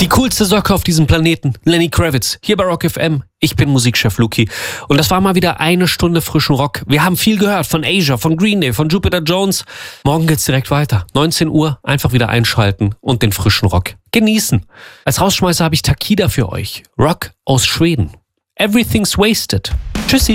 Die coolste Socke auf diesem Planeten, Lenny Kravitz, hier bei Rock FM. Ich bin Musikchef Luki. Und das war mal wieder eine Stunde frischen Rock. Wir haben viel gehört von Asia, von Green Day, von Jupiter Jones. Morgen geht's direkt weiter. 19 Uhr, einfach wieder einschalten und den frischen Rock genießen. Als Rausschmeißer habe ich Takida für euch. Rock aus Schweden. Everything's wasted. Tschüssi.